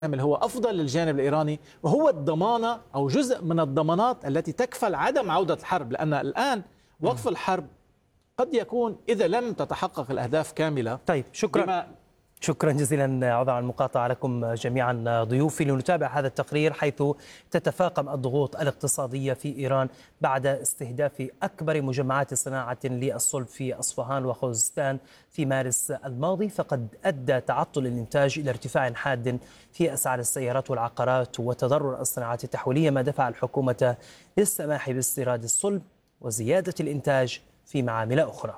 هو أفضل للجانب الإيراني، وهو الضمانة أو جزء من الضمانات التي تكفل عدم عودة الحرب، لأن الآن وقف الحرب قد يكون إذا لم تتحقق الأهداف كاملة. طيب، شكرا جزيلا عذرا عن المقاطعة لكم جميعا ضيوفي. لنتابع هذا التقرير حيث تتفاقم الضغوط الاقتصادية في إيران بعد استهداف أكبر مجمعات صناعة للصلب في أصفهان وخوزستان في مارس الماضي، فقد أدى تعطل الإنتاج إلى ارتفاع حاد في أسعار السيارات والعقارات وتضرر الصناعات التحويلية، ما دفع الحكومة للسماح باستيراد الصلب وزيادة الإنتاج في معامل أخرى.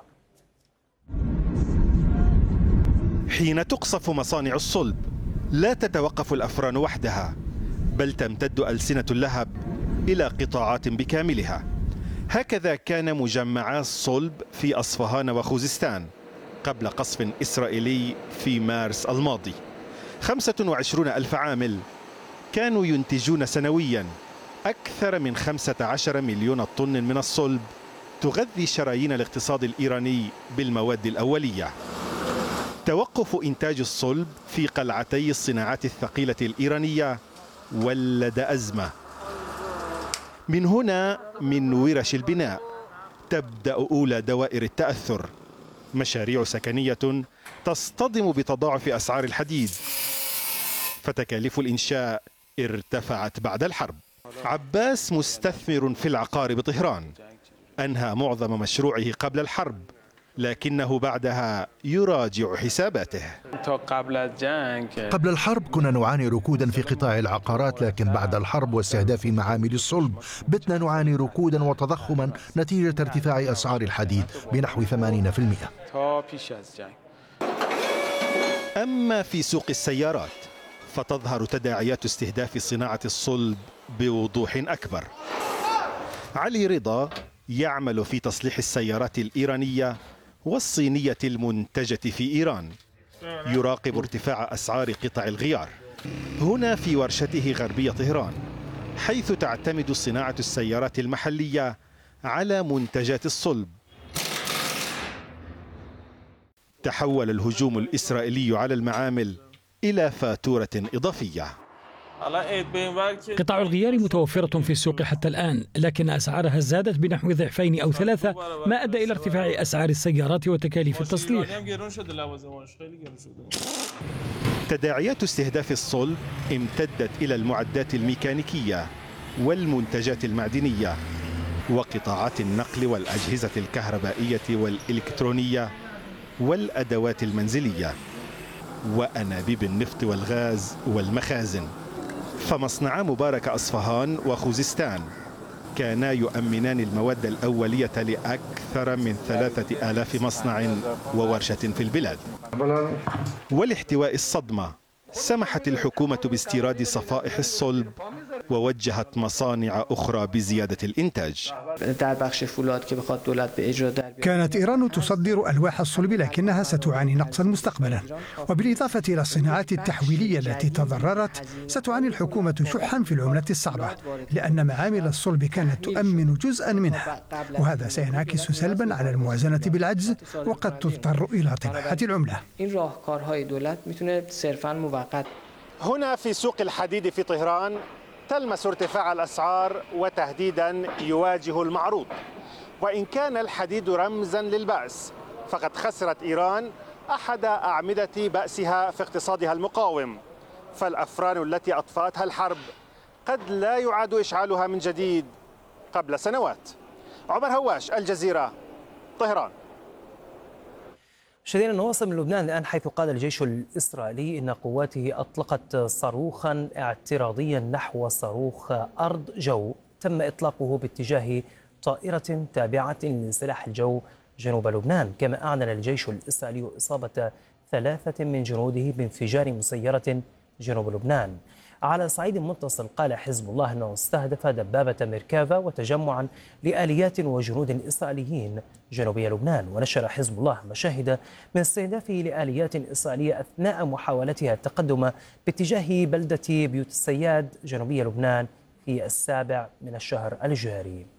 حين تقصف مصانع الصلب لا تتوقف الأفران وحدها، بل تمتد ألسنة اللهب إلى قطاعات بكاملها. هكذا كان مجمعا الصلب في أصفهان وخوزستان قبل قصف إسرائيلي في مارس الماضي. 25 ألف عامل كانوا ينتجون سنويا أكثر من 15 مليون طن من الصلب تغذي شرايين الاقتصاد الإيراني بالمواد الأولية. توقف إنتاج الصلب في قلعتي الصناعات الثقيلة الإيرانية ولد أزمة. من هنا من ورش البناء تبدأ أولى دوائر التأثر. مشاريع سكنية تصطدم بتضاعف أسعار الحديد، فتكاليف الإنشاء ارتفعت بعد الحرب. عباس مستثمر في العقار بطهران، أنهى معظم مشروعه قبل الحرب، لكنه بعدها يراجع حساباته. قبل الحرب كنا نعاني ركودا في قطاع العقارات، لكن بعد الحرب واستهداف معامل الصلب بتنا نعاني ركودا وتضخما نتيجة ارتفاع أسعار الحديد بنحو 80%. أما في سوق السيارات فتظهر تداعيات استهداف صناعة الصلب بوضوح أكبر. علي رضا يعمل في تصليح السيارات الإيرانية والصينية المنتجة في إيران، يراقب ارتفاع أسعار قطع الغيار هنا في ورشته غربية طهران، حيث تعتمد صناعة السيارات المحلية على منتجات الصلب. تحول الهجوم الإسرائيلي على المعامل إلى فاتورة إضافية. قطع الغيار متوفرة في السوق حتى الآن، لكن أسعارها زادت بنحو ضعفين أو ثلاثة، ما أدى إلى ارتفاع أسعار السيارات وتكاليف التصليح. تداعيات استهداف الصلب امتدت إلى المعدات الميكانيكية والمنتجات المعدنية وقطاعات النقل والأجهزة الكهربائية والإلكترونية والأدوات المنزلية وأنابيب النفط والغاز والمخازن. فمصنعا مبارك أصفهان وخوزستان كانا يؤمنان المواد الأولية لأكثر من 3000 مصنع وورشة في البلاد. ولاحتواء الصدمة سمحت الحكومة باستيراد صفائح الصلب ووجهت مصانع أخرى بزيادة الإنتاج. كانت إيران تصدر ألواح الصلب، لكنها ستعاني نقصا مستقبلا، وبالإضافة إلى الصناعات التحويلية التي تضررت ستعاني الحكومة شحا في العملة الصعبة، لأن معامل الصلب كانت تؤمن جزءا منها، وهذا سينعكس سلبا على الموازنة بالعجز، وقد تضطر إلى طباعة العملة. هنا في سوق الحديد في طهران تلمس ارتفاع الأسعار وتهديدا يواجه المعروض. وإن كان الحديد رمزا للبأس، فقد خسرت إيران أحد أعمدة بأسها في اقتصادها المقاوم، فالأفران التي أطفأتها الحرب قد لا يعاد إشعالها من جديد قبل سنوات. عمر هواش، الجزيرة، طهران. مشاهدينا، نواصل من لبنان الآن، حيث قال الجيش الإسرائيلي إن قواته أطلقت صاروخا اعتراضيا نحو صاروخ أرض جو تم إطلاقه باتجاه طائرة تابعة لسلاح الجو جنوب لبنان. كما أعلن الجيش الإسرائيلي إصابة 3 من جنوده بانفجار مسيرة جنوب لبنان. على صعيد متصل، قال حزب الله أنه استهدف دبابة ميركافا وتجمعا لآليات وجنود إسرائيليين جنوبي لبنان. ونشر حزب الله مشاهد من استهدافه لآليات إسرائيلية أثناء محاولتها التقدم باتجاه بلدة بيوت السياد جنوبي لبنان في 7 من الشهر الجاري.